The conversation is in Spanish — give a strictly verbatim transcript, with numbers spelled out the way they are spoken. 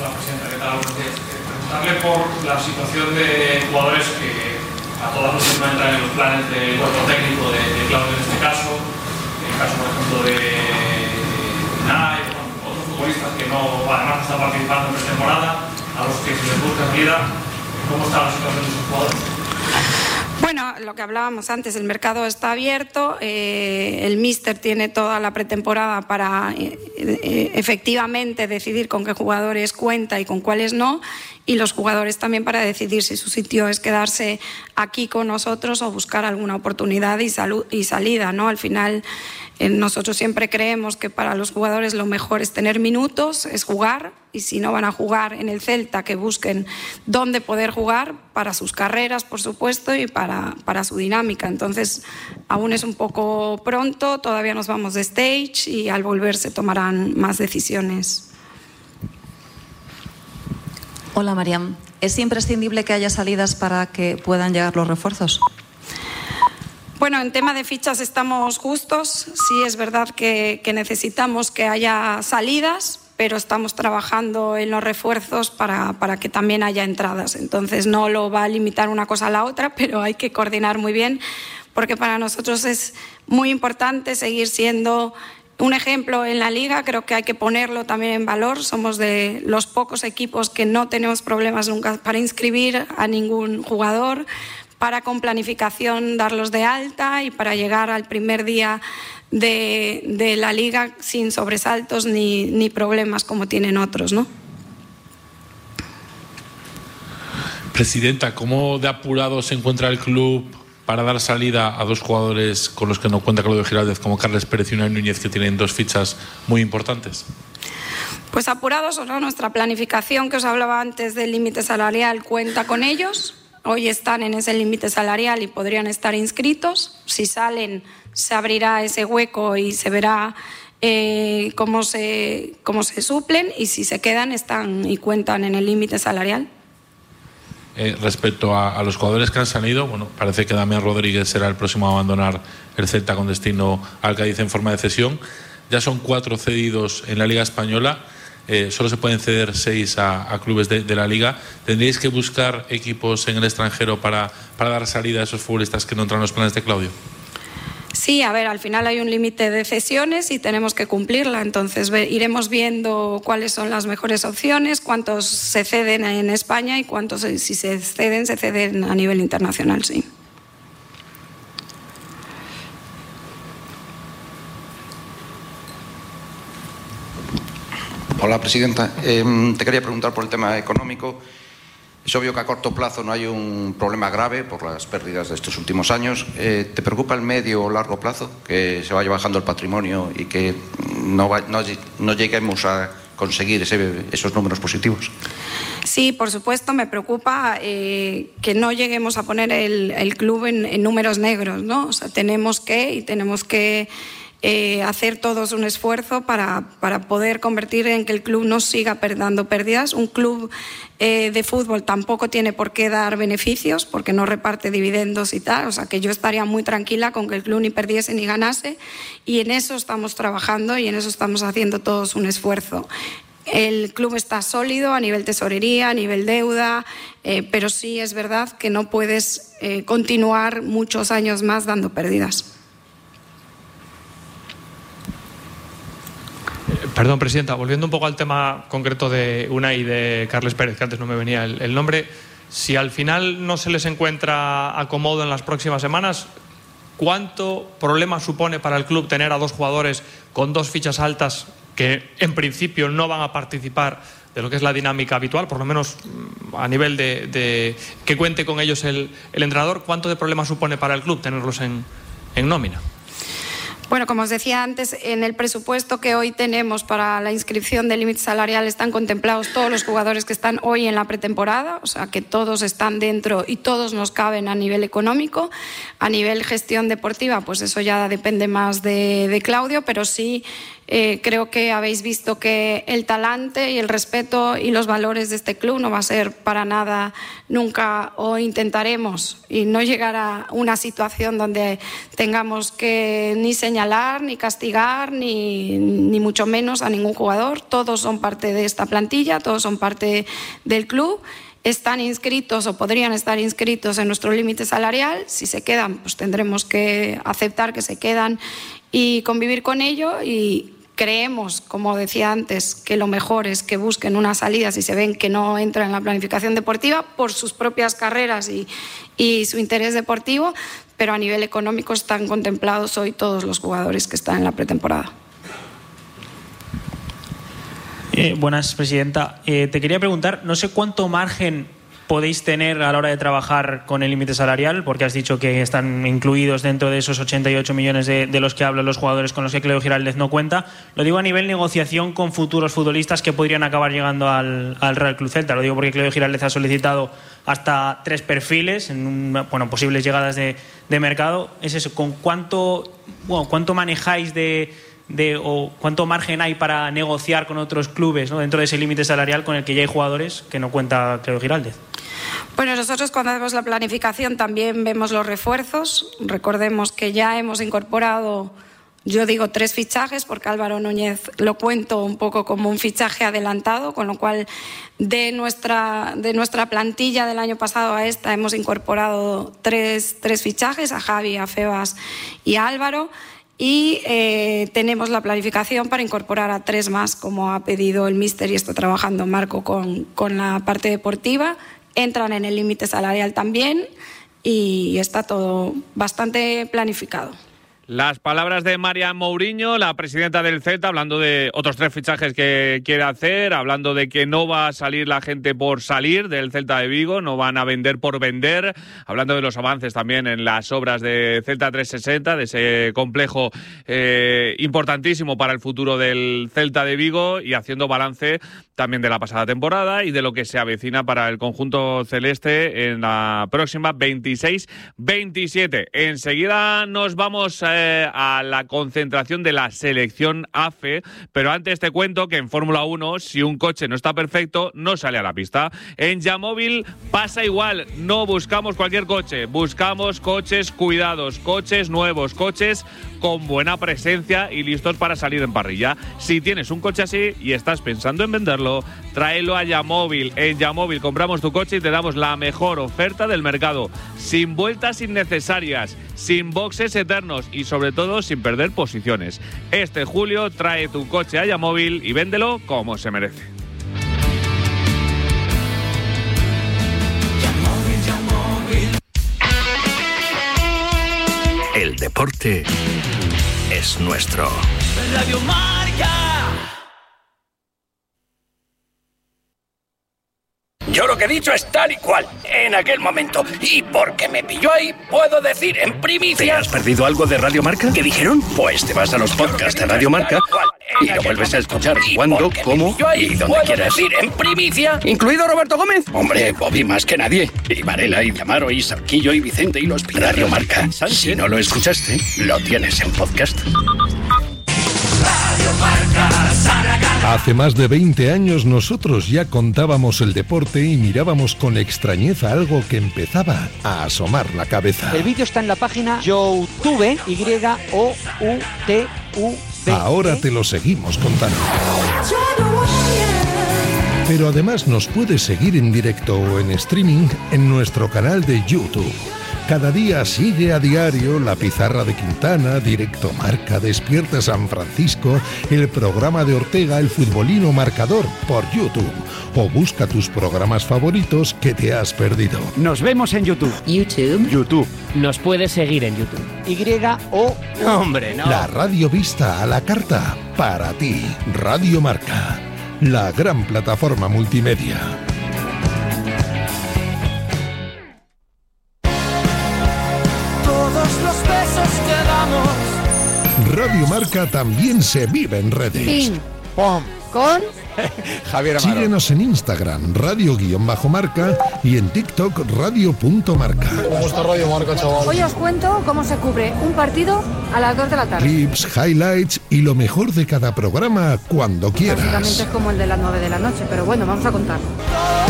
Hola, presidenta, ¿qué tal? Buenos días. Eh, preguntarle por la situación de jugadores que a todas luces no entran en los planes del cuerpo técnico de, de Claudio en este caso, en el caso, por ejemplo, de Nay, bueno, otros futbolistas que no, además están participando en pretemporada, a los que se les busca salida. ¿Cómo está la situación de esos jugadores? Bueno, lo que hablábamos antes, el mercado está abierto, eh, el míster tiene toda la pretemporada para eh, eh, efectivamente decidir con qué jugadores cuenta y con cuáles no, y los jugadores también para decidir si su sitio es quedarse aquí con nosotros o buscar alguna oportunidad y, salud, y salida, ¿no? Al final, eh, nosotros siempre creemos que para los jugadores lo mejor es tener minutos, es jugar, y si no van a jugar en el Celta, que busquen dónde poder jugar para sus carreras, por supuesto, y para, para su dinámica. Entonces, aún es un poco pronto, todavía nos vamos de stage y al volver se tomarán más decisiones. Hola, Mariam. ¿Es imprescindible que haya salidas para que puedan llegar los refuerzos? Bueno, en tema de fichas estamos justos. Sí, es verdad que, que necesitamos que haya salidas, pero estamos trabajando en los refuerzos para, para que también haya entradas. Entonces no lo va a limitar una cosa a la otra, pero hay que coordinar muy bien, porque para nosotros es muy importante seguir siendo un ejemplo en la Liga. Creo que hay que ponerlo también en valor. Somos de los pocos equipos que no tenemos problemas nunca para inscribir a ningún jugador, para con planificación darlos de alta y para llegar al primer día de, de la Liga sin sobresaltos ni, ni problemas como tienen otros, ¿no? Presidenta, ¿cómo de apurado se encuentra el club para dar salida a dos jugadores con los que no cuenta Claudio Giraldez, como Carles Pérez y Unai Núñez, que tienen dos fichas muy importantes? Pues apurados o no, nuestra planificación que os hablaba antes del límite salarial cuenta con ellos. Hoy están en ese límite salarial y podrían estar inscritos. Si salen, se abrirá ese hueco y se verá eh, cómo se, cómo se suplen, y si se quedan, están y cuentan en el límite salarial. Eh, respecto a, a los jugadores que han salido, bueno, parece que Damián Rodríguez será el próximo a abandonar el Celta con destino al Cádiz en forma de cesión. Ya son cuatro cedidos en la Liga Española. Eh, solo se pueden ceder seis a, a clubes de, de la Liga. ¿Tendríais que buscar equipos en el extranjero para, para dar salida a esos futbolistas que no entran en los planes de Claudio? Sí, a ver, al final hay un límite de cesiones y tenemos que cumplirla. Entonces ve, iremos viendo cuáles son las mejores opciones, cuántos se ceden en España y cuántos, si se ceden, se ceden a nivel internacional, sí. Hola, presidenta. Eh, te quería preguntar por el tema económico. Es obvio que a corto plazo no hay un problema grave por las pérdidas de estos últimos años. Eh, ¿Te preocupa el medio o largo plazo, que se vaya bajando el patrimonio y que no, va, no, no lleguemos a conseguir ese, esos números positivos? Sí, por supuesto, me preocupa eh, que no lleguemos a poner el, el club en, en números negros, ¿no? O sea, tenemos que y tenemos que Eh, hacer todos un esfuerzo para, para poder convertir en que el club no siga dando pérdidas. Un club eh, de fútbol tampoco tiene por qué dar beneficios porque no reparte dividendos y tal, o sea que yo estaría muy tranquila con que el club ni perdiese ni ganase, y en eso estamos trabajando y en eso estamos haciendo todos un esfuerzo. El club está sólido a nivel tesorería, a nivel deuda, eh, pero sí es verdad que no puedes eh, continuar muchos años más dando pérdidas. Perdón, presidenta, volviendo un poco al tema concreto de Unai y de Carles Pérez, que antes no me venía el, el nombre, si al final no se les encuentra acomodo en las próximas semanas, ¿cuánto problema supone para el club tener a dos jugadores con dos fichas altas que en principio no van a participar de lo que es la dinámica habitual, por lo menos a nivel de, de que cuente con ellos el, el entrenador? ¿Cuánto de problema supone para el club tenerlos en, en nómina? Bueno, como os decía antes, en el presupuesto que hoy tenemos para la inscripción del límite salarial están contemplados todos los jugadores que están hoy en la pretemporada, o sea que todos están dentro y todos nos caben a nivel económico. A nivel gestión deportiva, pues eso ya depende más de, de Claudio, pero sí Eh, creo que habéis visto que el talante y el respeto y los valores de este club no va a ser para nada nunca, o intentaremos, y no llegar a una situación donde tengamos que ni señalar, ni castigar, ni, ni mucho menos a ningún jugador. Todos son parte de esta plantilla, todos son parte del club. Están inscritos o podrían estar inscritos en nuestro límite salarial. Si se quedan, pues tendremos que aceptar que se quedan y convivir con ello. Y creemos, como decía antes, que lo mejor es que busquen una salida si se ven que no entra en la planificación deportiva por sus propias carreras y, y su interés deportivo, pero a nivel económico están contemplados hoy todos los jugadores que están en la pretemporada. Eh, buenas, presidenta. Eh, te quería preguntar, no sé cuánto margen podéis tener a la hora de trabajar con el límite salarial, porque has dicho que están incluidos dentro de esos ochenta y ocho millones de, de los que hablan los jugadores con los que Cleo Giraldez no cuenta. Lo digo a nivel negociación con futuros futbolistas que podrían acabar llegando al, al Real Club Celta. Lo digo porque Cleo Giraldez ha solicitado hasta tres perfiles en un, bueno, posibles llegadas de, de mercado. Es eso, ¿con cuánto, bueno, cuánto manejáis de... De, o cuánto margen hay para negociar con otros clubes, ¿no?, dentro de ese límite salarial con el que ya hay jugadores que no cuenta Cleo Giraldez? Bueno, nosotros cuando hacemos la planificación también vemos los refuerzos. Recordemos que ya hemos incorporado, yo digo tres fichajes, porque Álvaro Núñez lo cuento un poco como un fichaje adelantado, con lo cual de nuestra, de nuestra plantilla del año pasado a esta hemos incorporado tres, tres fichajes, a Javi, a Febas y a Álvaro. Y eh, tenemos la planificación para incorporar a tres más, como ha pedido el míster y está trabajando Marco con, con la parte deportiva. Entran en el límite salarial también y está todo bastante planificado. Las palabras de Marian Mourinho, la presidenta del Celta, hablando de otros tres fichajes que quiere hacer, hablando de que no va a salir la gente por salir del Celta de Vigo, no van a vender por vender, hablando de los avances también en las obras de Celta trescientos sesenta, de ese complejo eh, importantísimo para el futuro del Celta de Vigo, y haciendo balance también de la pasada temporada y de lo que se avecina para el conjunto celeste en la próxima veintiséis veintisiete. Enseguida nos vamos eh, a la concentración de la selección A F E, pero antes te cuento que en Fórmula uno, si un coche no está perfecto, no sale a la pista. En Yamóvil pasa igual, no buscamos cualquier coche, buscamos coches cuidados, coches nuevos, coches con buena presencia y listos para salir en parrilla. Si tienes un coche así y estás pensando en venderlo, tráelo a Yamóvil. En Yamóvil compramos tu coche y te damos la mejor oferta del mercado, sin vueltas innecesarias, sin boxes eternos y sobre todo sin perder posiciones. Este julio trae tu coche a Yamóvil y véndelo como se merece. El deporte es nuestro. Radio Marca. Yo lo que he dicho es tal y cual, en aquel momento. Y porque me pilló ahí, puedo decir en primicia... ¿Te has perdido algo de Radio Marca? ¿Qué dijeron? Pues te vas a los podcasts de Radio Marca y lo vuelves a escuchar cuando, cómo y donde quieras. Decir en primicia, incluido Roberto Gómez. Hombre, Bobby más que nadie. Y Varela, y Damaro, y Sarquillo, y Vicente, y los Radio Marca. Si no lo escuchaste, lo tienes en podcast. Radio Marca. Hace más de veinte años nosotros ya contábamos el deporte y mirábamos con extrañeza algo que empezaba a asomar la cabeza. El vídeo está en la página YouTube, Y O U T U B. Ahora te lo seguimos contando. Pero además nos puedes seguir en directo o en streaming en nuestro canal de YouTube. Cada día sigue a diario La Pizarra de Quintana, Directo Marca, Despierta San Francisco, el programa de Ortega, El Futbolino Marcador, por YouTube. O busca tus programas favoritos que te has perdido. Nos vemos en YouTube. YouTube. YouTube. Nos puedes seguir en YouTube. Y O... Hombre, no. La radio vista a la carta, para ti. Radio Marca, la gran plataforma multimedia. Radio Marca también se vive en redes. Ping, pom, Con Javier Amaro. Síguenos en Instagram, radio-marca y en TikTok, radio.marca. ¿Cómo está Radio Marca, chaval? Hoy os cuento cómo se cubre un partido a las dos de la tarde. Clips, highlights y lo mejor de cada programa cuando quieras. Básicamente es como el de las nueve de la noche, pero bueno, vamos a contar.